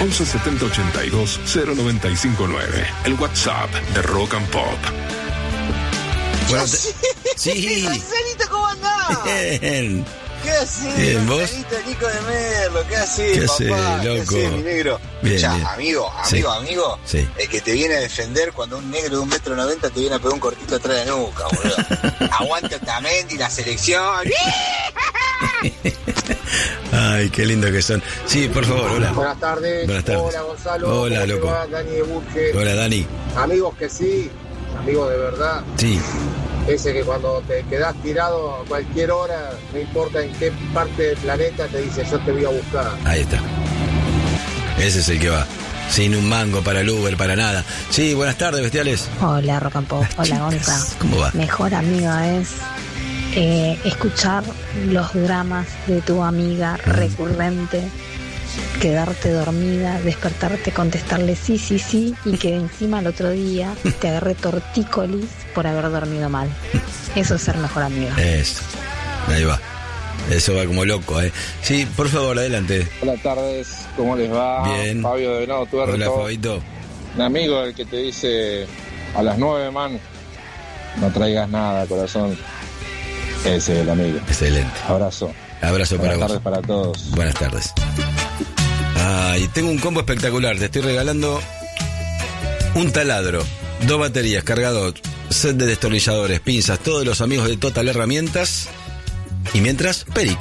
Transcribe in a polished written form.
11 70 82 0959. El WhatsApp de Rock and Pop. Bueno, sí. Marcelito, ¿cómo andás? Bien. ¿Qué haces? Bien, ¿vos? Marcelito, Nico de Merlo, ¿qué haces, ¿Qué papá? haces, loco? ¿Qué haces, mi negro? Bien, Ya, bien. amigo, Sí. el que te viene a defender cuando un negro de 1,90 m te viene a pegar un cortito atrás de la nuca, boludo. Aguanta Otamendi, la selección. Ay, qué lindo que son. Sí, por favor, hola. Buenas tardes. Buenas tardes. Hola, Gonzalo. Hola, ¿Cómo te loco. va? Dani de Burge. Hola, Dani. Amigos que sí, amigos de verdad. Sí. Ese que cuando te quedás tirado a cualquier hora, no importa en qué parte del planeta, te dice yo te voy a buscar. Ahí está. Ese es el que va. Sin un mango para el Uber, para nada. Sí, buenas tardes, bestiales. Hola, Rock and Pop. Hola, Gonza. ¿Cómo va? Mejor amiga es escuchar los dramas de tu amiga recurrente, quedarte dormida, despertarte, contestarle sí, y que encima el otro día te agarre tortícolis por haber dormido mal. Eso es ser mejor amiga. Eso. Ahí va. Eso va como loco, ¿eh? Sí, por favor, adelante. Buenas tardes, ¿cómo les va? Bien. Fabio de Venado Tuerto. Hola, Fabito. Un amigo el que te dice a las 9, man, no traigas nada, corazón. Ese es el amigo. Excelente. Abrazo. Abrazo para vos. Buenas tardes para todos. Buenas tardes. Ay, tengo un combo espectacular. Te estoy regalando un taladro, 2 baterías, cargador, set de destornilladores, pinzas, todos los amigos de Total Herramientas. Y mientras, Perico.